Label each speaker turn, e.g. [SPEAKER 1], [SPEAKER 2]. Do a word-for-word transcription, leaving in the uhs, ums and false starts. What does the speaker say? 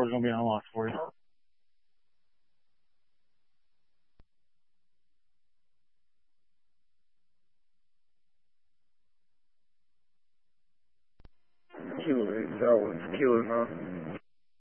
[SPEAKER 1] door's gonna be unlocked for you.
[SPEAKER 2] Killer, that was killer, huh?